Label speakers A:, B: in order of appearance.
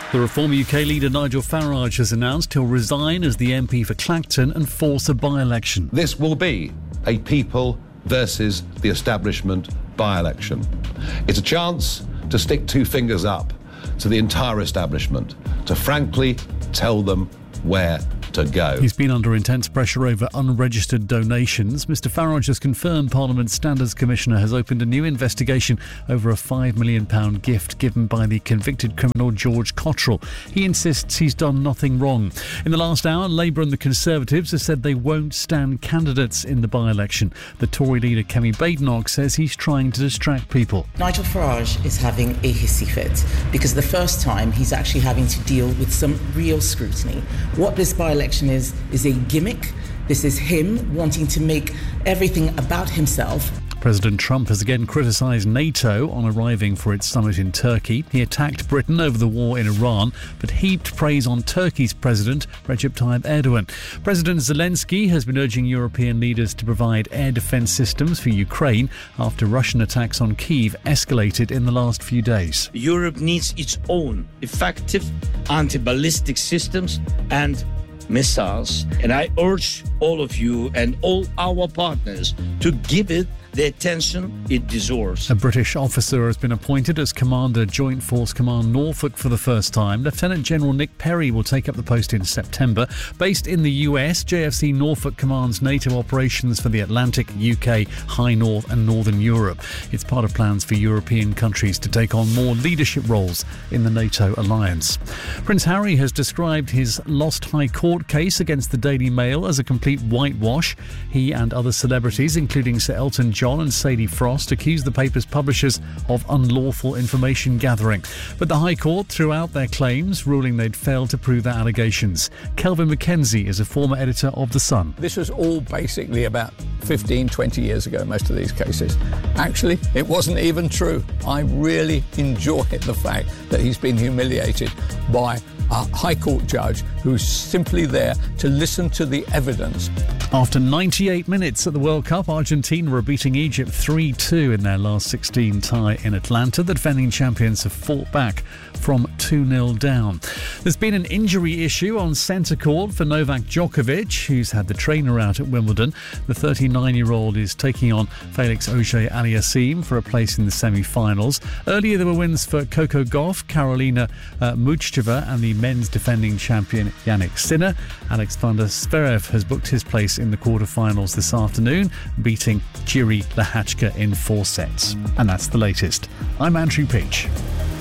A: The Reform UK leader Nigel Farage has announced he'll resign as the MP for Clacton and force a by-election.
B: This will be a people versus the establishment by-election. It's a chance to stick two fingers up to the entire establishment, to frankly tell them where to go.
A: He's been under intense pressure over unregistered donations. Mr Farage has confirmed Parliament's Standards Commissioner has opened a new investigation over a £5 million gift given by the convicted criminal George Cottrell. He insists he's done nothing wrong. In the last hour, Labour and the Conservatives have said they won't stand candidates in the by-election. The Tory leader Kemi Badenoch says he's trying to distract people.
C: Nigel Farage is having a hissy fit because the first time he's actually having to deal with some real scrutiny. What this by-election is a gimmick. This is him wanting to make everything about himself.
A: President Trump has again criticised NATO on arriving for its summit in Turkey. He attacked Britain over the war in Iran, but heaped praise on Turkey's President Recep Tayyip Erdogan. President Zelensky has been urging European leaders to provide air defence systems for Ukraine after Russian attacks on Kyiv escalated in the last few days.
D: Europe needs its own effective anti-ballistic systems and missiles, and I urge all of you and all our partners to give it the attention it deserves.
A: A British officer has been appointed as Commander Joint Force Command Norfolk for the first time. Lieutenant General Nick Perry will take up the post in September. Based in the US, JFC Norfolk commands NATO operations for the Atlantic, UK, High North and Northern Europe. It's part of plans for European countries to take on more leadership roles in the NATO alliance. Prince Harry has described his lost High Court case against the Daily Mail as a complete whitewash. He and other celebrities, including Sir Elton John and Sadie Frost, accused the paper's publishers of unlawful information gathering. But the High Court threw out their claims, ruling they'd failed to prove their allegations. Kelvin McKenzie is a former editor of The Sun.
E: This was all basically about 15, 20 years ago, most of these cases. Actually, it wasn't even true. I really enjoy the fact that he's been humiliated by a High Court judge who's simply there to listen to the evidence.
A: After 98 minutes at the World Cup, Argentina are beating Egypt 3-2 in their last 16 tie in Atlanta. The defending champions have fought back from 2-0 down. There's been an injury issue on centre court for Novak Djokovic, who's had the trainer out at Wimbledon. The 39-year-old is taking on Felix Auger-Aliassime for a place in the semi-finals. Earlier there were wins for Coco Gauff, Karolina Muchova and the men's defending champion Jannik Sinner. Alex van der Zverev has booked his place in the quarter-finals this afternoon, beating Jiri Lehachka in 4 sets. And that's the latest. I'm Andrew Peach.